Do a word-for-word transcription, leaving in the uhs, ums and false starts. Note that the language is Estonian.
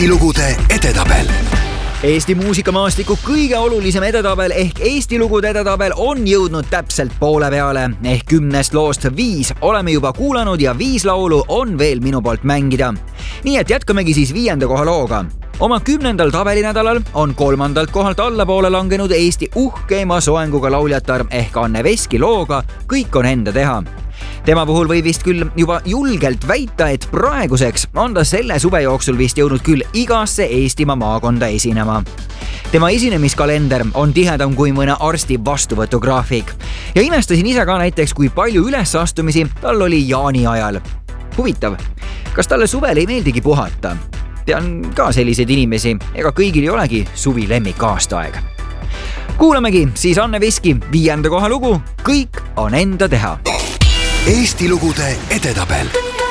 Eesti lugude edetabel. Eesti muusikamaastiku kõige olulisem edetabel ehk Eesti lugude edetabel on jõudnud täpselt poole peale. Ehk kümnest loost viis oleme juba kuulanud ja viis laulu on veel minu poolt mängida. Nii et jätkamegi siis viienda koha looga. Oma kümnendal tabelinädalal on kolmandalt kohalt allapoole langenud Eesti uhkeima soenguga lauljatar ehk Anne Veski looga Kõik on enda teha. Tema puhul võib vist küll juba julgelt väita, et praeguseks on ta selle suve jooksul vist jõudnud küll igasse Eestimaa maakonda esinema. Tema esinemiskalender on tihedam kui mõne arsti vastuvõtugraafik. Ja imestasin ise ka näiteks, kui palju ülesastumisi tal oli jaani ajal. Huvitav, kas talle suvel ei meeldigi puhata? Tean ka selliseid inimesi, ega kõigil ei olegi suvi lemmik aastaaeg. Kuulamegi siis Anne Veski viienda koha lugu Kõik on enda teha. Eesti lugude edetabel.